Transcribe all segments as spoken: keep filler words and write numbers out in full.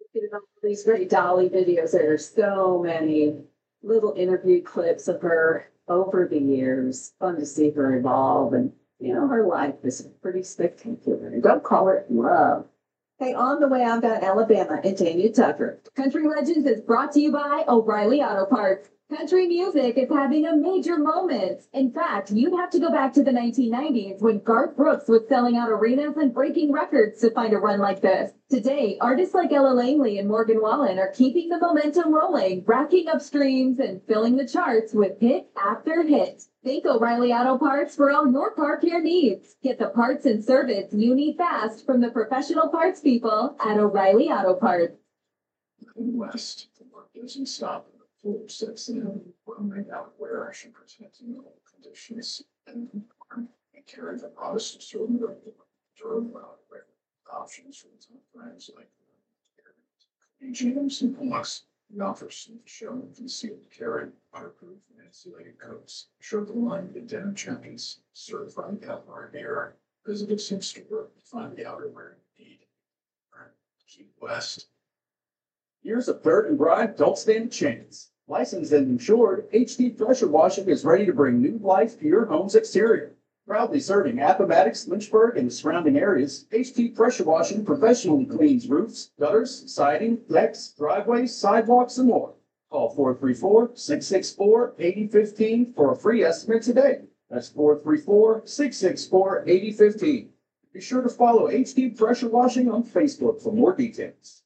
You know, these great Dolly videos. There are so many little interview clips of her over the years. Fun to see her evolve, and you know, her life is pretty spectacular. Don't call it love. Hey, on the way, I've got Alabama and Tanya Tucker. Country Legends is brought to you by O'Reilly Auto Parts. Country music is having a major moment. In fact, you'd have to go back to the nineteen nineties when Garth Brooks was selling out arenas and breaking records to find a run like this. Today, artists like Ella Langley and Morgan Wallen are keeping the momentum rolling, racking up streams and filling the charts with hit after hit. Think O'Reilly Auto Parts for all your car care needs. Get the parts and service you need fast from the professional parts people at O'Reilly Auto Parts. West, the work doesn't stop in the full sets in, well, made out where action presenting all conditions and and carry the Protestant servant of the drove out with options from some friends like James and Plus. The offers show concealed carry, waterproof and insulated coats, show the line to denim jackets, certified Calvary mirror, visit a sim store to find the outerwear you need. Key West. Years of dirt and grime don't stand a chance. Licensed and insured, H D Pressure Washing is ready to bring new life to your home's exterior. Proudly serving Appomattox, Lynchburg, and the surrounding areas, H D Pressure Washing professionally cleans roofs, gutters, siding, decks, driveways, sidewalks, and more. Call four three four, six six four, eight zero one five for a free estimate today. That's four three four, six six four, eight zero one five. Be sure to follow H D Pressure Washing on Facebook for more details.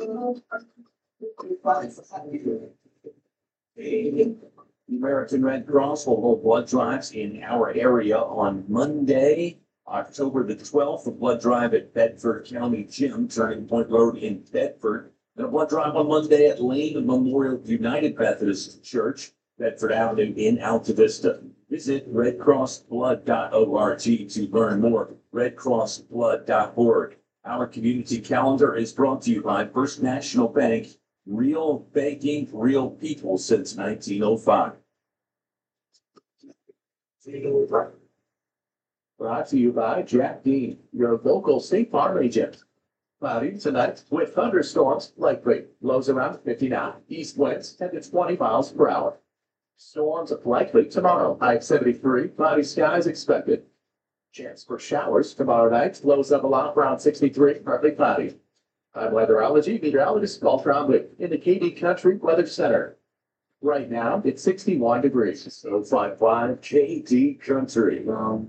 The American Red Cross will hold blood drives in our area on Monday, October the twelfth. A blood drive at Bedford County Gym, Turning Point Road in Bedford. And a blood drive on Monday at Lane Memorial United Methodist Church, Bedford Avenue in Alta Vista. Visit red cross blood dot org to learn more. red cross blood dot org. Our community calendar is brought to you by First National Bank. Real banking, real people since nineteen oh five. Brought to you by Jack Dean, your local State Farm agent. Cloudy tonight with thunderstorms, likely lows around fifty-nine. East winds ten to twenty miles per hour. Storms likely tomorrow, high seventy-three. Cloudy skies expected. Chance for showers tomorrow night. Lows up a lot around sixty-three, partly cloudy. I'm weatherology meteorologist Paul Trombley in the K D Country Weather Center. Right now, it's sixty-one degrees. So it's like five K D Country. Um,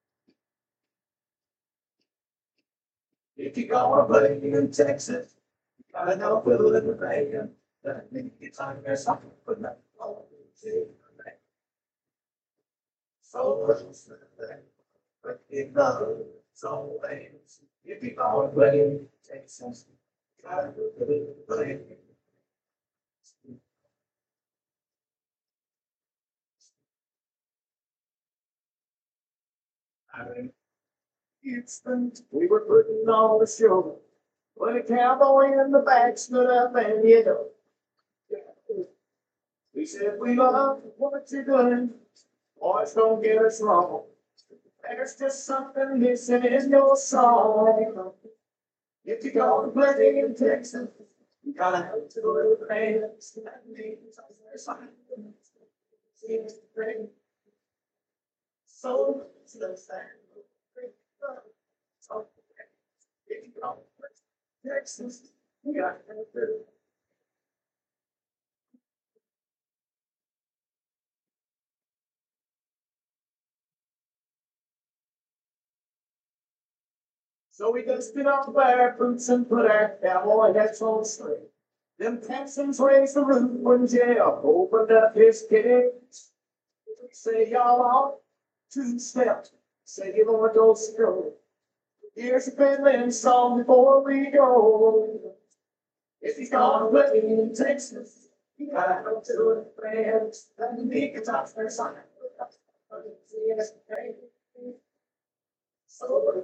if you go away in Texas, you gotta know who live in Vegas. That means it's on there something, but not all of it. So, but it goes always. If you go away in Texas, you gotta know who live in Vegas. I mean, instant, we were putting on the show. When a cowboy in the back stood up and you know, we said we love what you're doing. Boys, don't get us wrong. There's just something missing in your song. If you're gonna play in Texas, you gotta have to little fans. That means there's something. Seems great. So, so sad. So, if you go to Texas, you gotta have to. So we dusted off our boots and put our cowboy hats on straight. Them Texans raised the roof when Jeff opened up his cage. Say y'all on two steps. Say you wanna go slow. Here's a Finland song before we go. If he's gonna play in Texas, you gotta go to the fans. Let me guitar for something. So,